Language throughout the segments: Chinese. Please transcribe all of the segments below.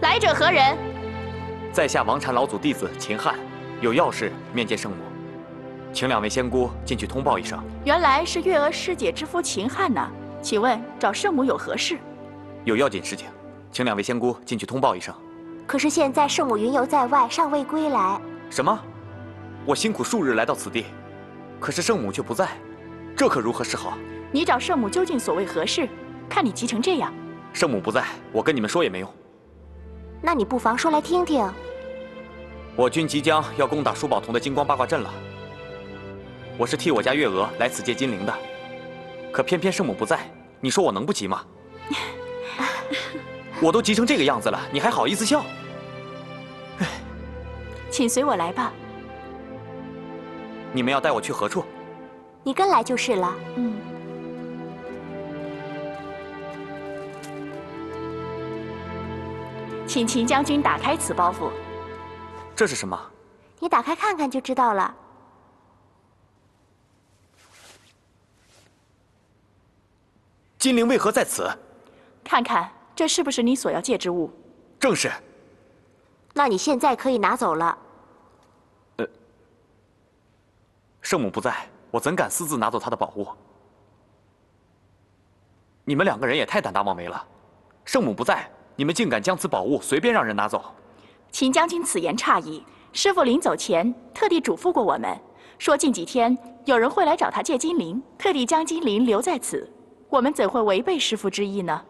来者何人？ 在下王禅老祖弟子秦汉，有要事面见圣母，请两位仙姑进去通报一声。 原来是月娥师姐之夫秦汉呐，请问找圣母有何事？ 有要紧事情，请两位仙姑进去通报一声。 可是现在圣母云游在外，尚未归来。 什么？我辛苦数日来到此地，可是圣母却不在，这可如何是好？ 你找圣母究竟所谓何事？看你急成这样。 圣母不在，我跟你们说也没用。 那你不妨说来听听。 我军即将要攻打舒宝同的金光八卦阵了，我是替我家月娥来此借金铃的，可偏偏圣母不在，你说我能不急吗？我都急成这个样子了，你还好意思笑？ 请随我来吧。 你们要带我去何处？ 你跟来就是了。 请秦将军打开此包袱。 这是什么？ 你打开看看就知道了。 金铃为何在此？ 看看这是不是你所要借之物？ 正是。 那你现在可以拿走了。 圣母不在，我怎敢私自拿走她的宝物？你们两个人也太胆大妄为了！圣母不在，你们竟敢将此宝物随便让人拿走？ 秦将军此言差矣。师父临走前特地嘱咐过我们，说近几天有人会来找他借金铃，特地将金铃留在此。我们怎会违背师父之意呢？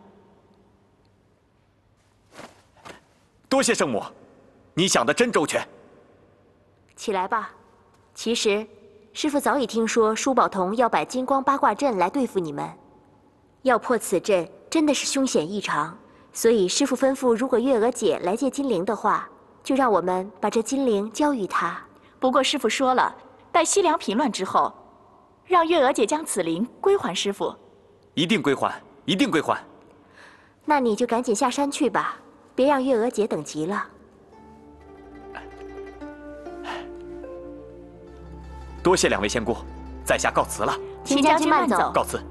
多谢圣母，你想得真周全。 起来吧。其实，师父早已听说舒宝同要摆金光八卦阵来对付你们。要破此阵真的是凶险异常，所以师父吩咐，如果月娥姐来借金铃的话，就让我们把这金铃交予她。 不过师父说了，待西凉平乱之后，让月娥姐将此铃归还师父。 一定归还，一定归还。 那你就赶紧下山去吧，别让月娥姐等急了。 多谢两位仙姑，在下告辞了。 秦将军慢走。 告辞。